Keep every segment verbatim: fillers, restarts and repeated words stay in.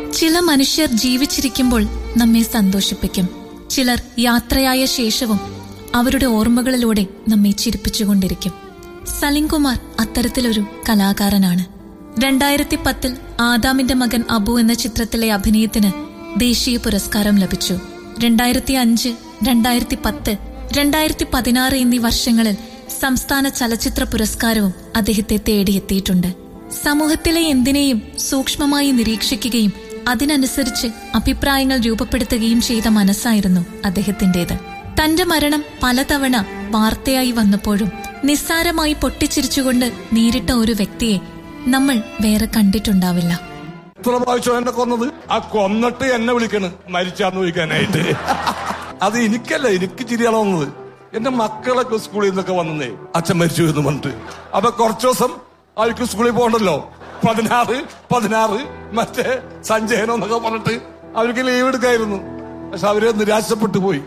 ചില മനുഷ്യർ ജീവിച്ചിരിക്കുമ്പോൾ നമ്മെ സന്തോഷിപ്പിക്കും. ചിലർ യാത്രയായ ശേഷവും അവരുടെ ഓർമ്മകളിലൂടെ നമ്മെ ചിരിപ്പിച്ചുകൊണ്ടിരിക്കും. സലിംകുമാർ അത്തരത്തിലൊരു കലാകാരനാണ്. രണ്ടായിരത്തി പത്തിൽ ആദാമിന്റെ മകൻ അബു എന്ന ചിത്രത്തിലെ അഭിനയത്തിന് ദേശീയ പുരസ്കാരം ലഭിച്ചു. രണ്ടായിരത്തി അഞ്ച് രണ്ടായിരത്തി പത്ത് രണ്ടായിരത്തി പതിനാറ് എന്നീ വർഷങ്ങളിൽ സംസ്ഥാന ചലച്ചിത്ര പുരസ്കാരവും അദ്ദേഹത്തെ തേടിയെത്തിയിട്ടുണ്ട്. സമൂഹത്തിലെ എന്തിനേയും സൂക്ഷ്മമായി നിരീക്ഷിക്കുകയും അതിനനുസരിച്ച് അഭിപ്രായങ്ങൾ രൂപപ്പെടുത്തുകയും ചെയ്ത മനസ്സായിരുന്നു അദ്ദേഹത്തിന്റേത്. തന്റെ മരണം പലതവണ വാർത്തയായി വന്നപ്പോഴും നിസ്സാരമായി പൊട്ടിച്ചിരിച്ചുകൊണ്ട് നേരിട്ട ഒരു വ്യക്തിയെ നമ്മൾ വേറെ കണ്ടിട്ടുണ്ടാവില്ല. എന്നെ കൊന്നത് ആ കൊന്നിട്ട് എന്നെ വിളിക്കണ് മരിച്ചാന്ന് വിളിക്കാനായിട്ട്. അത് എനിക്കല്ല, എനിക്ക് ചിരിയാണ് വന്നത്. എന്റെ മക്കളൊക്കെ സ്കൂളിൽ നിന്നൊക്കെ വന്നേ അച്ഛൻ മരിച്ചു എന്ന് പറഞ്ഞിട്ട്. അപ്പൊ കുറച്ചു ദിവസം അവർക്ക് സ്കൂളിൽ പോകണ്ടല്ലോ. പതിനാറ് പതിനാറ് മറ്റേ സഞ്ജയനോ എന്നൊക്കെ പറഞ്ഞിട്ട് അവർക്ക് ലീവ് എടുക്കായിരുന്നു. പക്ഷെ അവര് നിരാശപ്പെട്ടു പോയി.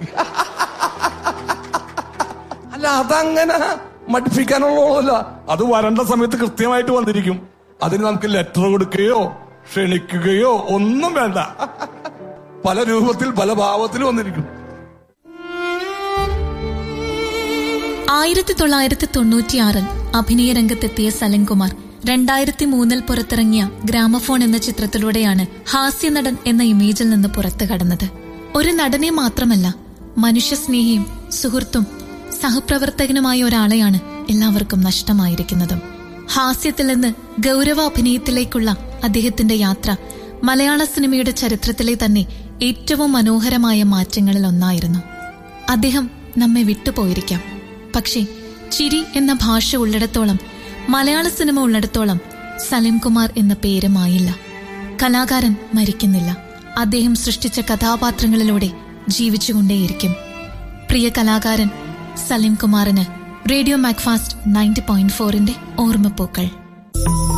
അല്ല, അതങ്ങനെ മടിപ്പിക്കാനുള്ളതല്ല. അത് വരേണ്ട സമയത്ത് കൃത്യമായിട്ട് വന്നിരിക്കും. അതിന് നമുക്ക് ലെറ്റർ കൊടുക്കുകയോ ക്ഷണിക്കുകയോ ഒന്നും വേണ്ട. പല രൂപത്തിൽ പല ഭാവത്തിൽ വന്നിരിക്കും. ആയിരത്തി തൊള്ളായിരത്തി തൊണ്ണൂറ്റിയാറിൽ അഭിനയ രംഗത്തെത്തിയ സലിംകുമാർ രണ്ടായിരത്തി മൂന്നിൽ പുറത്തിറങ്ങിയ ഗ്രാമഫോൺ എന്ന ചിത്രത്തിലൂടെയാണ് ഹാസ്യനടൻ എന്ന ഇമേജിൽ നിന്ന് പുറത്തു കടന്നത്. ഒരു നടനെ മാത്രമല്ല, മനുഷ്യസ്നേഹിയും സുഹൃത്തും സഹപ്രവർത്തകനുമായ ഒരാളെയാണ് എല്ലാവർക്കും നഷ്ടമായിരിക്കുന്നതും. ഹാസ്യത്തിൽ നിന്ന് ഗൗരവ അഭിനയത്തിലേക്കുള്ള അദ്ദേഹത്തിന്റെ യാത്ര മലയാള സിനിമയുടെ ചരിത്രത്തിലെ തന്നെ ഏറ്റവും മനോഹരമായ മാറ്റങ്ങളിൽ ഒന്നായിരുന്നു. അദ്ദേഹം നമ്മെ വിട്ടുപോയിരിക്കാം, പക്ഷേ ചിരി എന്ന ഭാഷ ഉള്ളിടത്തോളം, മലയാള സിനിമ ഉള്ളിടത്തോളം സലിംകുമാർ എന്ന പേര് മായില്ല. കലാകാരൻ മരിക്കുന്നില്ല. അദ്ദേഹം സൃഷ്ടിച്ച കഥാപാത്രങ്ങളിലൂടെ ജീവിച്ചുകൊണ്ടേയിരിക്കും. പ്രിയ കലാകാരൻ സലിംകുമാറിന് റേഡിയോ മാക്ഫാസ്റ്റ് നയൻറ്റി പോയിന്റ് ഫോറിന്റെ ഓർമ്മപ്പൂക്കൾ.